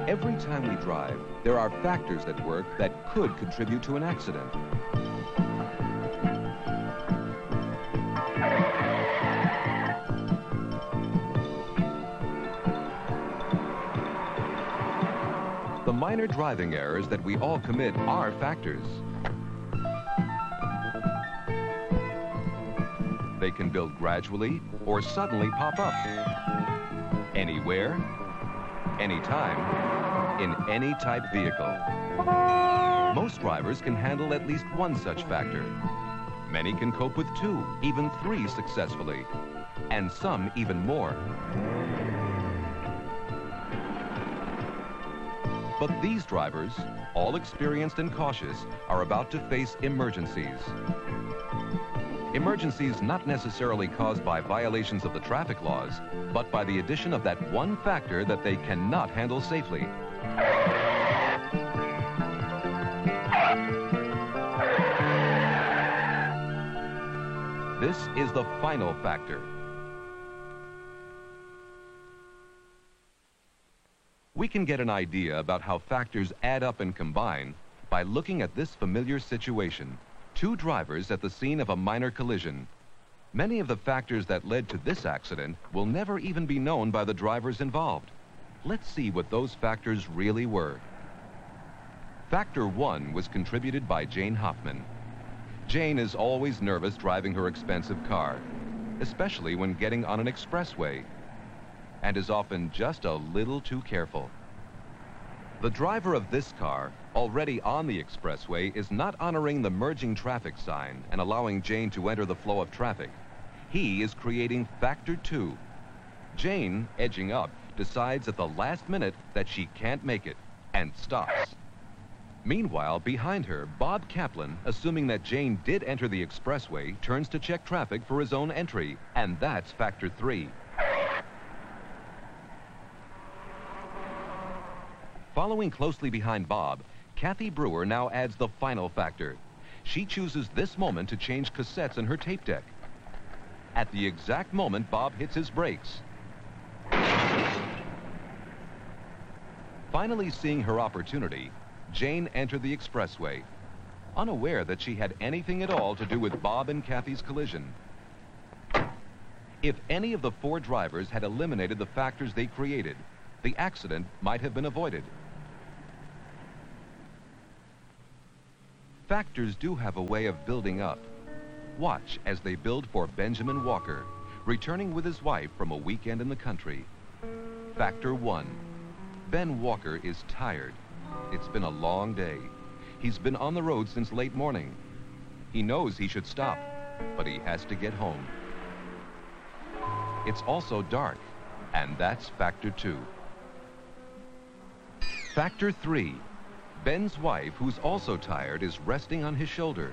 Every time we drive, there are factors at work that could contribute to an accident. The minor driving errors that we all commit are factors. They can build gradually or suddenly pop up. Anywhere, anytime, in any type vehicle. Most drivers can handle at least one such factor. Many can cope with 2, even 3 successfully, and some even more. But these drivers, all experienced and cautious, are about to face emergencies. Emergencies not necessarily caused by violations of the traffic laws, but by the addition of that one factor that they cannot handle safely. This is the final factor. We can get an idea about how factors add up and combine by looking at this familiar situation. 2 drivers at the scene of a minor collision. Many of the factors that led to this accident will never even be known by the drivers involved. Let's see what those factors really were. Factor 1 was contributed by Jane Hoffman. Jane is always nervous driving her expensive car, especially when getting on an expressway, and is often just a little too careful. The driver of this car, already on the expressway, is not honoring the merging traffic sign and allowing Jane to enter the flow of traffic. He is creating factor 2. Jane, edging up, decides at the last minute that she can't make it and stops. Meanwhile, behind her, Bob Kaplan, assuming that Jane did enter the expressway, turns to check traffic for his own entry, and that's factor 3. Following closely behind Bob, Kathy Brewer now adds the final factor. She chooses this moment to change cassettes in her tape deck. At the exact moment Bob hits his brakes. Finally seeing her opportunity, Jane entered the expressway, unaware that she had anything at all to do with Bob and Kathy's collision. If any of the 4 drivers had eliminated the factors they created, the accident might have been avoided. Factors do have a way of building up. Watch as they build for Benjamin Walker, returning with his wife from a weekend in the country. Factor 1. Ben Walker is tired. It's been a long day. He's been on the road since late morning. He knows he should stop, but he has to get home. It's also dark, and that's factor 2. Factor 3. Ben's wife, who's also tired, is resting on his shoulder.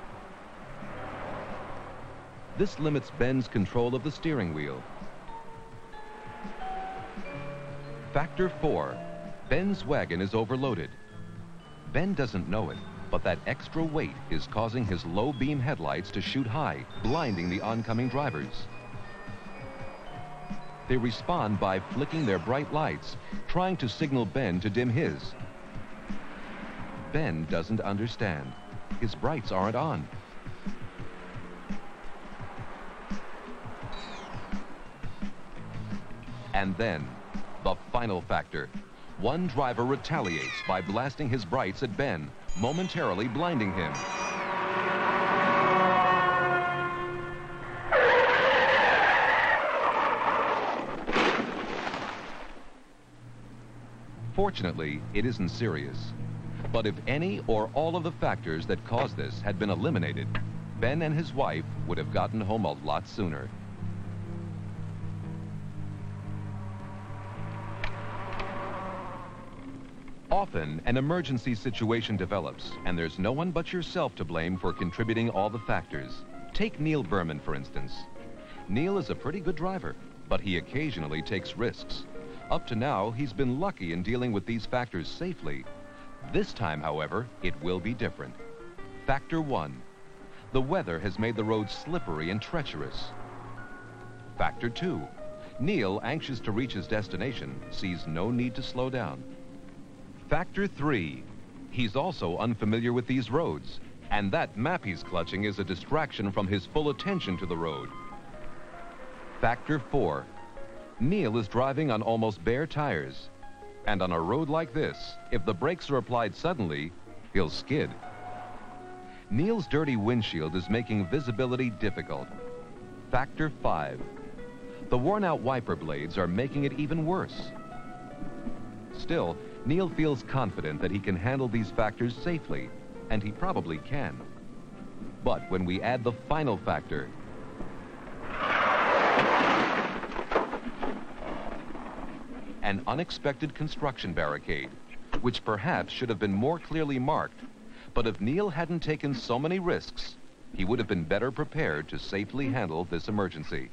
This limits Ben's control of the steering wheel. Factor 4. Ben's wagon is overloaded. Ben doesn't know it, but that extra weight is causing his low beam headlights to shoot high, blinding the oncoming drivers. They respond by flicking their bright lights, trying to signal Ben to dim his. Ben doesn't understand. His brights aren't on. And then, the final factor. One driver retaliates by blasting his brights at Ben, momentarily blinding him. Fortunately, it isn't serious. But if any or all of the factors that caused this had been eliminated, Ben and his wife would have gotten home a lot sooner. Often, an emergency situation develops, and there's no one but yourself to blame for contributing all the factors. Take Neil Berman, for instance. Neil is a pretty good driver, but he occasionally takes risks. Up to now, he's been lucky in dealing with these factors safely. This time, however, it will be different. Factor 1. The weather has made the road slippery and treacherous. Factor 2. Neil, anxious to reach his destination, sees no need to slow down. Factor 3. He's also unfamiliar with these roads, and that map he's clutching is a distraction from his full attention to the road. Factor 4. Neil is driving on almost bare tires, and on a road like this, if the brakes are applied suddenly, he'll skid. Neil's dirty windshield is making visibility difficult. Factor 5. The worn-out wiper blades are making it even worse. Still, Neil feels confident that he can handle these factors safely, and he probably can. But when we add the final factor, an unexpected construction barricade, which perhaps should have been more clearly marked, but if Neil hadn't taken so many risks, he would have been better prepared to safely handle this emergency.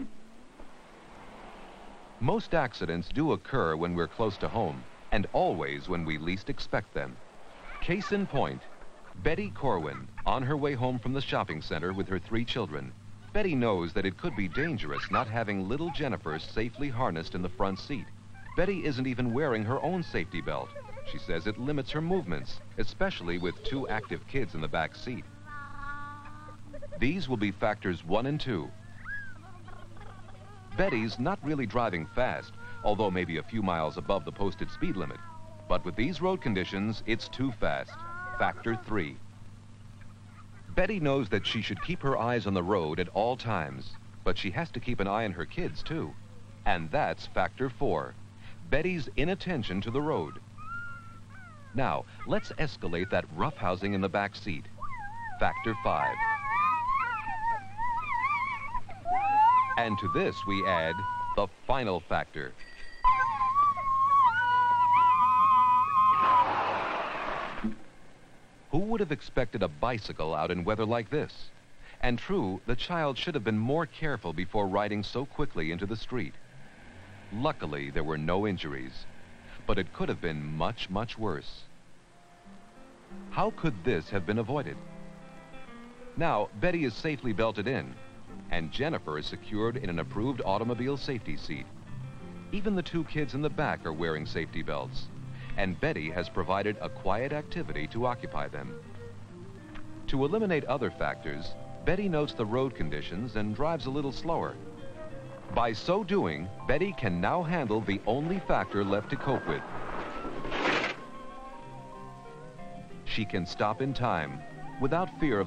Most accidents do occur when we're close to home, and always when we least expect them. Case in point, Betty Corwin, on her way home from the shopping center with her 3 children. Betty knows that it could be dangerous not having little Jennifer safely harnessed in the front seat. Betty isn't even wearing her own safety belt. She says it limits her movements, especially with 2 active kids in the back seat. These will be factors 1 and 2. Betty's not really driving fast, although maybe a few miles above the posted speed limit. But with these road conditions, it's too fast. Factor 3. Betty knows that she should keep her eyes on the road at all times, but she has to keep an eye on her kids too. And that's factor 4. Betty's inattention to the road. Now, let's escalate that roughhousing in the back seat. Factor 5. And to this we add the final factor. Who would have expected a bicycle out in weather like this? And true, the child should have been more careful before riding so quickly into the street. Luckily, there were no injuries, but it could have been much, much worse. How could this have been avoided? Now, Betty is safely belted in, and Jennifer is secured in an approved automobile safety seat. Even the 2 kids in the back are wearing safety belts, and Betty has provided a quiet activity to occupy them. To eliminate other factors, Betty notes the road conditions and drives a little slower. By so doing, Betty can now handle the only factor left to cope with. She can stop in time without fear of